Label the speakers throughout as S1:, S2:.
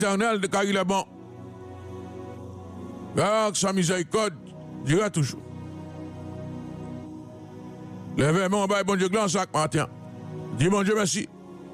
S1: L'éternel de Caril est bon. Car sa miséricorde dira toujours. Lèvez-moi, bon Dieu, glance chaque matin. Dis mon Dieu merci.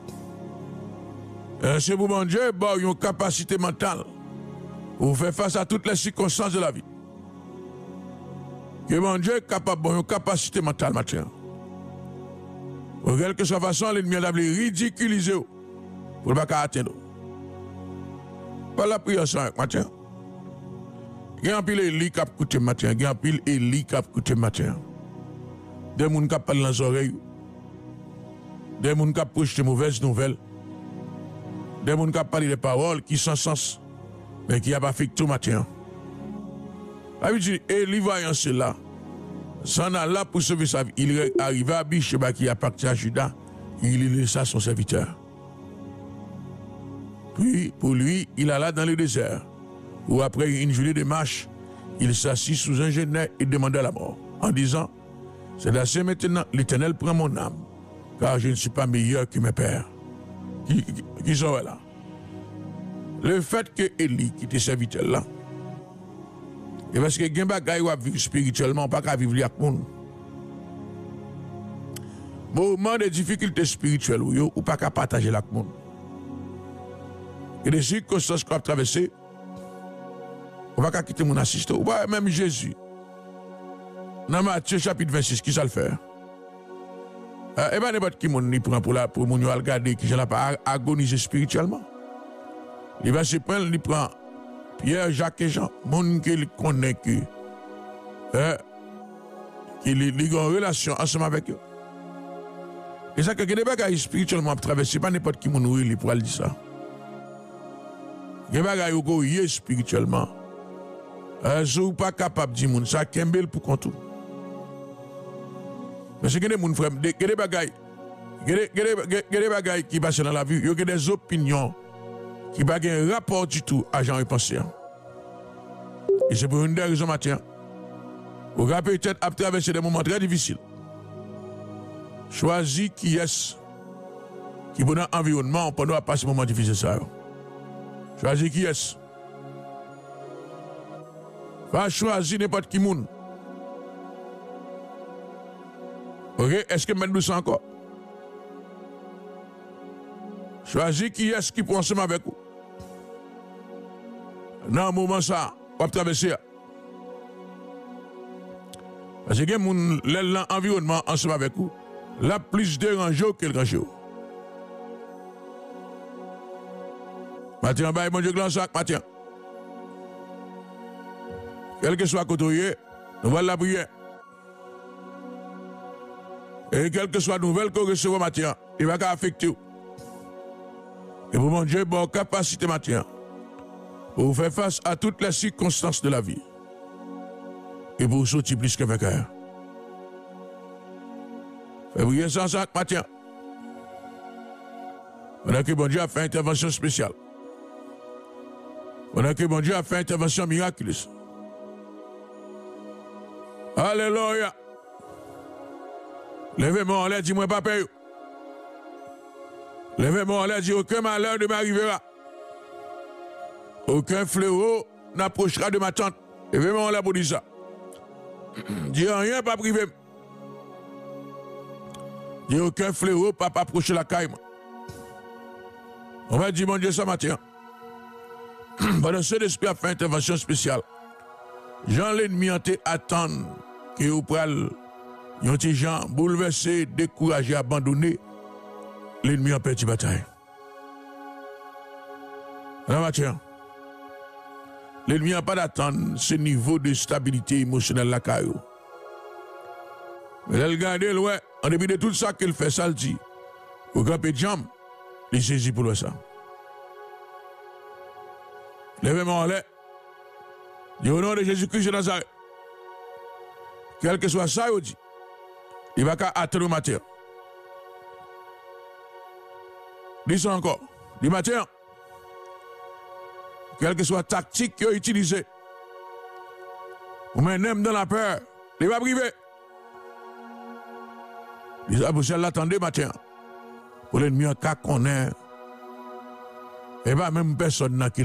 S1: C'est pour mon Dieu, une capacité mentale pour faire face à toutes les circonstances de la vie. Que mon Dieu est capable une capacité mentale matin. Pour quelque soit façon, l'ennemi a ridiculisé pour ne pas atteindre. Pas la prière sans matin. Il y a un pile Élie qui a coûté matin. Il y a un pile Élie qui a coûté matin. Des gens qui parlent dans les oreilles. Des gens qui projettent de mauvaises nouvelles. Des gens qui parlent des paroles qui sont sens, mais qui n'ont pas fait tout matin. Élie voyant cela, s'en a là pour sauver sa vie. Il est arrivé à Bicheba qui appartient à Judas. Il laissa son serviteur. Puis, pour lui, il alla dans le désert, où après une journée de marche, il s'assit sous un genêt et demanda la mort, en disant, c'est d'assez maintenant, l'Éternel prend mon âme, car je ne suis pas meilleur que mes pères. Qui sont là? Le fait que Élie, qui était serviteur là, et parce que Gemba Gaï va vivre spirituellement, pas qu'à vivre avec monde. Moment de difficultés spirituelles, ou pas qu'à partager avec monde. Et des circonstances qu'on a traversées, on va pas quitter mon assistant, ou pas même Jésus. Dans Matthieu chapitre 26, qui ça le fait? Et bien, n'importe qui moun prend pour moun yo regarder qui n'a pas agonisé spirituellement. Il va se prendre, il prend Pierre, Jacques et Jean, moun qui connaît qu'il a une relation ensemble avec eux. Et ça, que des bagages spirituellement traversés, pas n'importe qui moun il pour dire ça. Des bagages qui spirituellement. Si vous pas capable de dire moun, ça kembel pour contour. Parce que des frères, des bagages qui passent dans la vie, il y a des opinions qui n'ont pas un rapport du tout à Jean et pensée. Et c'est pour une des raisons, Mathieu. Vous avez peut-être à traverser des moments très difficiles. Choisis qui est qui pour notre environnement pendant passer ce moment difficile. Choisis qui est. Va choisir n'importe qui moun. Ok, est-ce que maintenant ça encore? Choisis qui est-ce qui peut ensemble avec vous. Dans un moment ça, on va traverser. Parce que l'environnement ensemble avec vous, la plus dérangé que le rangé. Mathieu, mon Dieu, grand sac, Mathieu. Quel que soit côté, nous allons la prière. Et quelle que soit nouvelle qu'on recevra Mathieu, il va affecter. Et pour mon Dieu, bonne capacité Mathieu, pour faire face à toutes les circonstances de la vie. Et pour sortir plus que vainqueur. Fais briller sans sac Mathieu. Pendant que bon Dieu a fait intervention spéciale. Pendant que bon Dieu a fait intervention miraculeuse. Alléluia. Levez-moi en l'air, dis-moi pas peur. Levez-moi en l'air, dis aucun malheur ne m'arrivera. Aucun fléau n'approchera de ma tente. Levez-moi en l'air pour dire ça. Dis rien, pas privé. Dis aucun fléau, pas approcher la caille. On va dire, mon Dieu, ça matin. Pendant ce l'esprit a fait intervention spéciale. Jean l'ennemi a été attendre que vous preniez des gens bouleversés, découragés, abandonnés. L'ennemi a perdu la bataille. L'ennemi n'a pas d'attendre ce niveau de stabilité émotionnelle là caillou. Mais elle regarde loin, en dépit de tout ça qu'il fait, ça le dit. Au grand peu de jambes, il saisit pour ça. Levez-moi en l'air. Dis au nom de Jésus-Christ de Nazareth. Quel que soit ça, il dit. Il va attendre le matin. Dis ça encore. Du matin. Quelle que soit la tactique qu'il a utilisée. Ou même dans la peur. Il va priver. Il va vous l'attendre matin. Pour l'ennemi en cas qu'on est. Et pas même personne qui